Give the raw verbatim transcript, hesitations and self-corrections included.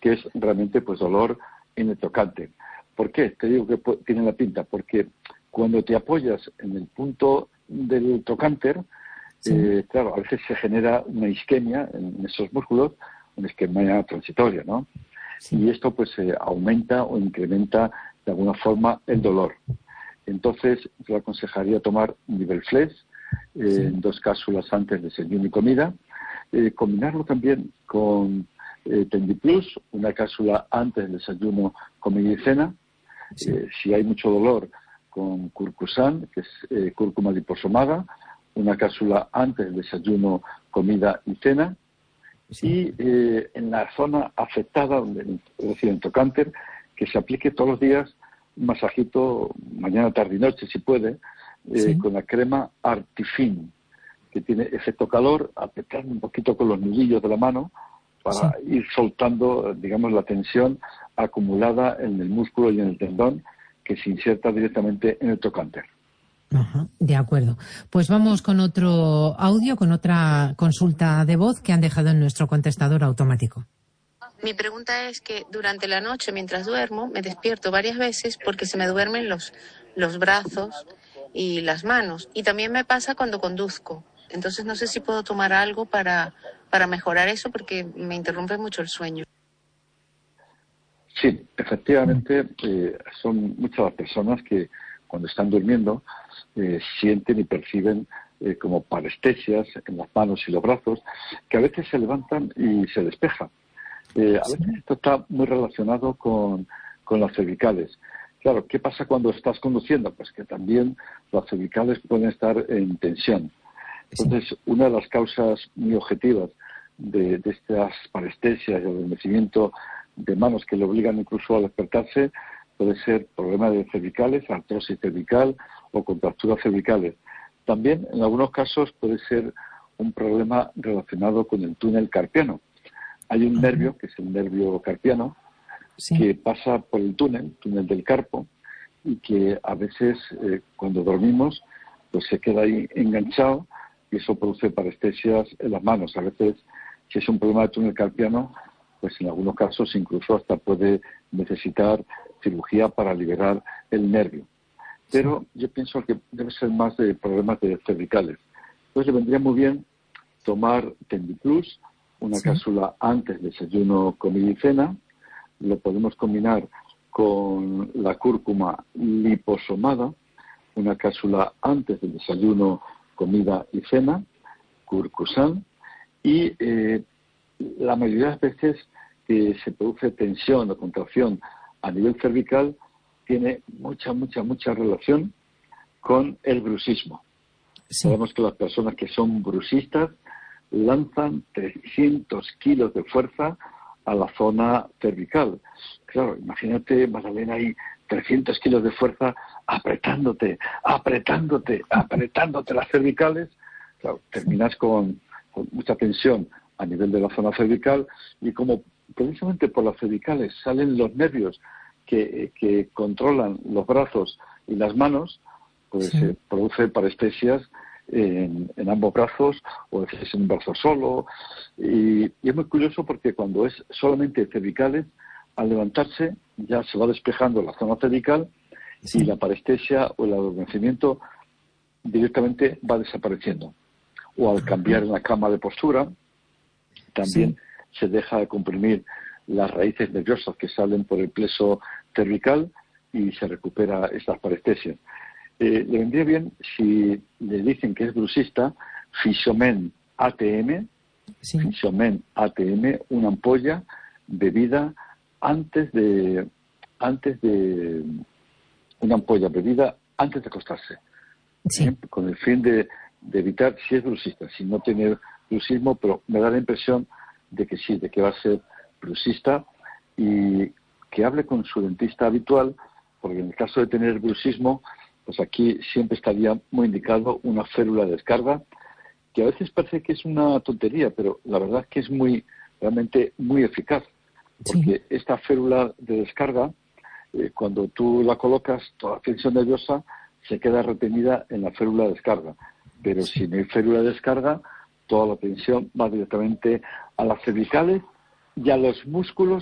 que es realmente pues dolor en el trocánter. ¿Por qué? Te digo que tiene la pinta, porque cuando te apoyas en el punto del trocánter, sí. eh, claro, a veces se genera una isquemia en esos músculos, una isquemia transitoria, ¿no? Sí. Y esto pues eh, aumenta o incrementa de alguna forma el dolor. Entonces, yo aconsejaría tomar Nivelflex, eh, sí. en dos cápsulas antes de desayuno y comida, eh, combinarlo también con eh, Tendiplus, una cápsula antes del desayuno, comida y cena. Sí. Eh, si hay mucho dolor, con Curcusan, que es eh, cúrcuma liposomada, una cápsula antes del desayuno, comida y cena. Sí. Y eh, en la zona afectada, donde, es decir, en trocánter, que se aplique todos los días un masajito, mañana, tarde y noche, si puede, eh, sí. con la crema Artifin, que tiene efecto calor, apretando un poquito con los nudillos de la mano para sí. ir soltando, digamos, la tensión acumulada en el músculo y en el tendón que se inserta directamente en el trocánter. Ajá, de acuerdo. Pues vamos con otro audio, con otra consulta de voz que han dejado en nuestro contestador automático. Mi pregunta es que durante la noche, mientras duermo, me despierto varias veces porque se me duermen los, los brazos y las manos. Y también me pasa cuando conduzco. Entonces no sé si puedo tomar algo para, para mejorar eso porque me interrumpe mucho el sueño. Sí, efectivamente, eh, son muchas las personas que cuando están durmiendo eh, sienten y perciben eh, como parestesias en las manos y los brazos, que a veces se levantan y se despejan. Eh, a veces esto está muy relacionado con, con las cervicales. Claro, ¿qué pasa cuando estás conduciendo? Pues que también las cervicales pueden estar en tensión. Entonces, una de las causas muy objetivas de, de estas parestesias y adormecimiento de manos que le obligan incluso a despertarse puede ser problema de cervicales, artrosis cervical o contracturas cervicales. También, en algunos casos, puede ser un problema relacionado con el túnel carpiano. Hay un nervio, que es el nervio carpiano, sí. que pasa por el túnel, túnel del carpo, y que a veces, eh, cuando dormimos, pues se queda ahí enganchado y eso produce parestesias en las manos. A veces, si es un problema de túnel carpiano, pues en algunos casos incluso hasta puede necesitar cirugía para liberar el nervio. Pero sí. yo pienso que debe ser más de problemas de cervicales. Entonces le vendría muy bien tomar Tendiplus, una sí. cápsula antes del desayuno, comida y cena. Lo podemos combinar con la cúrcuma liposomada, una cápsula antes del desayuno, comida y cena, Curcusan, y eh, la mayoría de las veces que se produce tensión o contracción a nivel cervical tiene mucha, mucha, mucha relación con el bruxismo. Sí. Sabemos que las personas que son bruxistas lanzan trescientos kilos de fuerza a la zona cervical. Claro, imagínate, Magdalena, ahí trescientos kilos de fuerza apretándote, apretándote, apretándote las cervicales. Claro, terminas con, con mucha tensión a nivel de la zona cervical y como precisamente por las cervicales salen los nervios que, que controlan los brazos y las manos, pues se sí. eh, produce parestesias en, en ambos brazos o a veces en un brazo solo. Y, y es muy curioso porque cuando es solamente cervicales, al levantarse ya se va despejando la zona cervical sí. y la parestesia o el adormecimiento directamente va desapareciendo. O al cambiar en la cama de postura, también sí. se deja de comprimir las raíces nerviosas que salen por el plexo cervical y se recupera estas parestesias. Eh, le vendría bien si le dicen que es bruxista, Fisomen A T M, sí. Fisomen A T M, una ampolla bebida antes de antes de una ampolla bebida antes de acostarse, sí. ¿eh? Con el fin de, de evitar, si es bruxista, si no tiene bruxismo, pero me da la impresión de que sí, de que va a ser bruxista y que hable con su dentista habitual, porque en el caso de tener bruxismo, pues aquí siempre estaría muy indicado una férula de descarga, que a veces parece que es una tontería, pero la verdad es que es muy, realmente muy eficaz, porque sí. esta férula de descarga, eh, cuando tú la colocas, toda la tensión nerviosa se queda retenida en la férula de descarga, pero sí. si no hay férula de descarga, toda la tensión va directamente a las cervicales y a los músculos